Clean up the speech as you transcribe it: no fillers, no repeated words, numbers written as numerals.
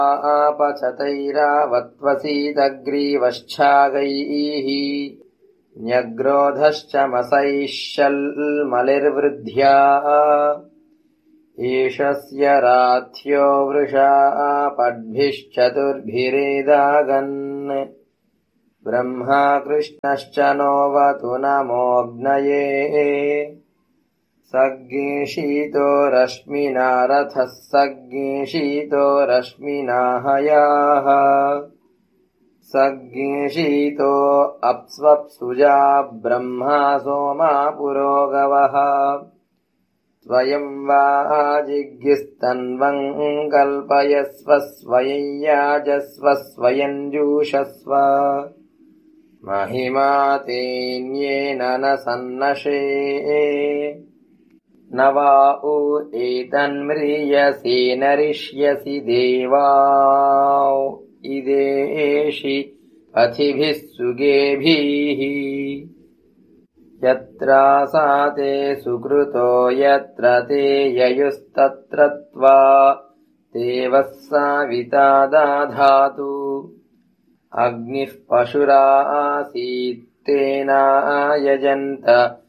आपचतैरावत्वसीदग्रीवश्चागैः न्यग्रोधश्च मसैः शल्मलिर्वृद्ध्या ईशस्य राथ्यो वृषा पद्भिश्चतुर्भिरेदागन् ब्रह्मा कृष्णश्च नोऽवतु नमोऽग्नये सज्ञीषीतो रश्मिना रथः सज्ञीषीतो रश्मिना हयाः सज्ञीषीतो अप्स्वप्सुजा ब्रह्मा सोमा पुरोगवः स्वयं वाजिज्ञस्तन्वं कल्पयस्व स्वयं याजस्व स्वयं जुषस्व महिमा तेन्येन न सन्नशे न वा उ एतन्म्रियसे नरिष्यसि देवाौ इदेषि पथिभिः सुगेभिः यत्रासाते सुकृतो यत्र ते ययुस्तत्र त्वा देवः साविता दाधातु अग्निः पशुरासीत्तेना यजन्त